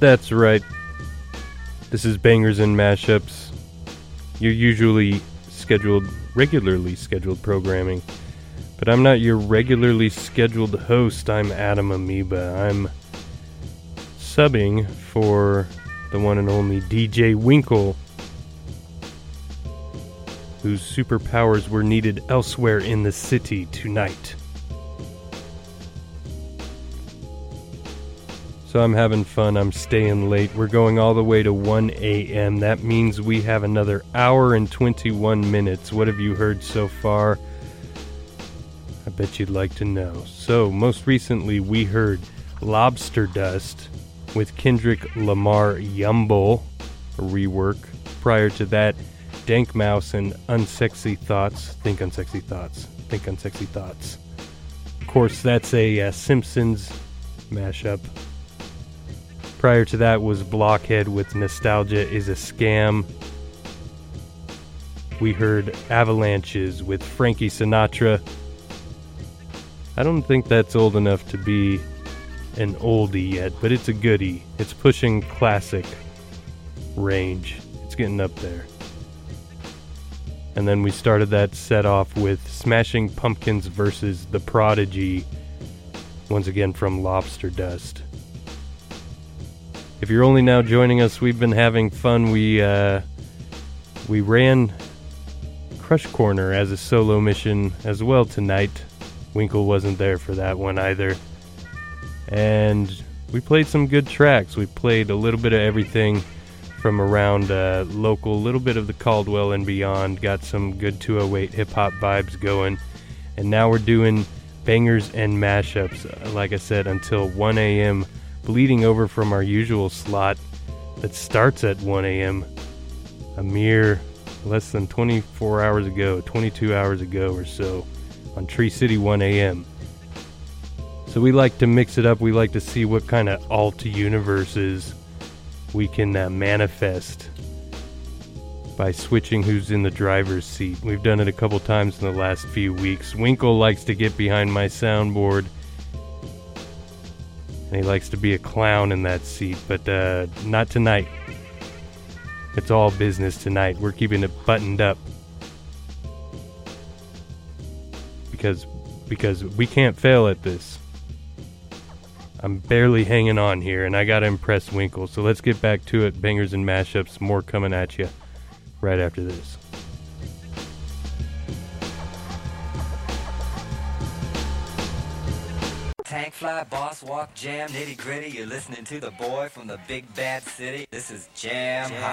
That's right. This is Bangers and Mashups. Your regularly scheduled programming. But I'm not your regularly scheduled host. I'm Adam Amoeba. I'm subbing for the one and only DJ Winkle, whose superpowers were needed elsewhere in the city tonight. So I'm having fun, I'm staying late. We're going all the way to 1 a.m. That means we have another hour and 21 minutes. What have you heard so far? I bet you'd like to know. So, most recently we heard Lobster Dust with Kendrick Lamar Yumble, a rework. Prior to that, Dank Mouse and Unsexy Thoughts. Think Unsexy Thoughts. Think Unsexy Thoughts. Of course, that's a Simpsons mashup. Prior to that was Blockhead with Nostalgia is a Scam. We heard Avalanches with Frankie Sinatra. I don't think that's old enough to be an oldie yet, but it's a goodie. It's pushing classic range. It's getting up there. And then we started that set off with Smashing Pumpkins versus The Prodigy, once again from Lobster Dust. If you're only now joining us, we've been having fun. We ran Crush Corner as a solo mission as well tonight. Winkle wasn't there for that one either. And we played some good tracks. We played a little bit of everything from around local, a little bit of the Caldwell and beyond. Got some good 208 hip-hop vibes going. And now we're doing bangers and mashups, like I said, until 1 a.m., bleeding over from our usual slot that starts at 1 a.m. a mere less than 24 hours ago, 22 hours ago or so, on Tree City 1 a.m. So we like to mix it up. We like to see what kind of alt universes we can manifest by switching who's in the driver's seat. We've done it a couple times in the last few weeks. Winkle likes to get behind my soundboard, and he likes to be a clown in that seat, but not tonight. It's all business tonight. We're keeping it buttoned up. Because we can't fail at this. I'm barely hanging on here, and I gotta impress Winkle. So let's get back to it. Bangers and mashups, more coming at you right after this. Tank fly, boss walk, jam, nitty gritty. You're listening to the boy from the big bad city. This is Jam Hot.